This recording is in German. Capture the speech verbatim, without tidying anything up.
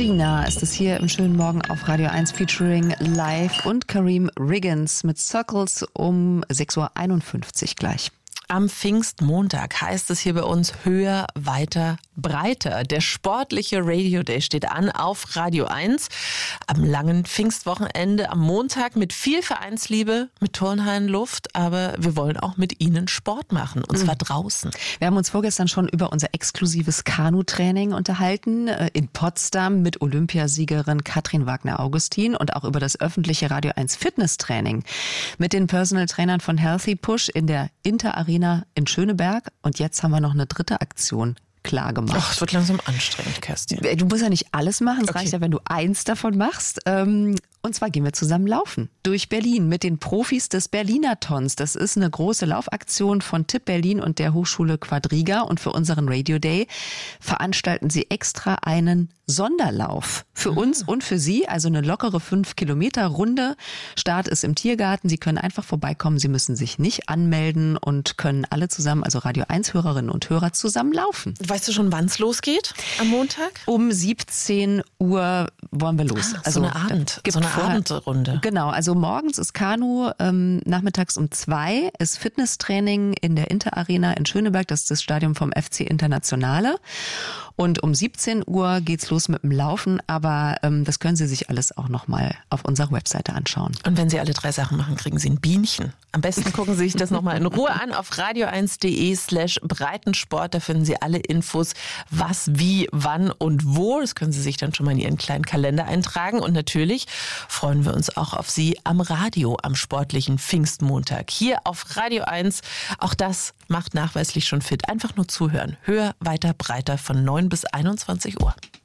Gina ist es hier im schönen Morgen auf Radio eins featuring Live und Kareem Riggins mit Circles um sechs Uhr einundfünfzig gleich. Am Pfingstmontag heißt es hier bei uns höher, weiter, breiter. Der sportliche Radio Day steht an auf Radio eins. Am langen Pfingstwochenende am Montag mit viel Vereinsliebe, mit Turnhallenluft. Aber wir wollen auch mit Ihnen Sport machen, und zwar mhm. draußen. Wir haben uns vorgestern schon über unser exklusives Kanutraining unterhalten in Potsdam mit Olympiasiegerin Katrin Wagner-Augustin und auch über das öffentliche Radio eins Fitnesstraining mit den Personal Trainern von Healthy Push in der Inter Arena in Schöneberg. Und jetzt haben wir noch eine dritte Aktion klar gemacht. Ach, es wird langsam anstrengend, Kerstin. Du musst ja nicht alles machen. Es Okay. reicht ja, wenn du eins davon machst. Und zwar gehen wir zusammen laufen durch Berlin mit den Profis des Berlinertons. Das ist eine große Laufaktion von Tipp Berlin und der Hochschule Quadriga. Und für unseren Radio Day veranstalten sie extra einen Sonderlauf für uns und für Sie. Also eine lockere fünf Kilometer Runde. Start ist im Tiergarten. Sie können einfach vorbeikommen. Sie müssen sich nicht anmelden und können alle zusammen, also Radio eins Hörerinnen und Hörer, zusammen laufen. Weißt du schon, wann es losgeht am Montag? Um siebzehn Uhr wollen wir los. Ah, also so eine Abend, gibt so eine vorher- Abendrunde. Genau, also morgens ist Kanu, ähm, nachmittags um zwei ist Fitnesstraining in der Inter Arena in Schöneberg. Das ist das Stadion vom F C Internationale. Und um siebzehn Uhr geht's los mit dem Laufen. Aber ähm, das können Sie sich alles auch nochmal auf unserer Webseite anschauen. Und wenn Sie alle drei Sachen machen, kriegen Sie ein Bienchen. Am besten gucken Sie sich das nochmal in Ruhe an auf radio eins punkt de slash Breitensport. Da finden Sie alle Infos, was, wie, wann und wo. Das können Sie sich dann schon mal in Ihren kleinen Kalender eintragen. Und natürlich freuen wir uns auch auf Sie am Radio am sportlichen Pfingstmontag. Hier auf Radio eins. Auch das macht nachweislich schon fit. Einfach nur zuhören. Höher, weiter, breiter von neun bis einundzwanzig Uhr.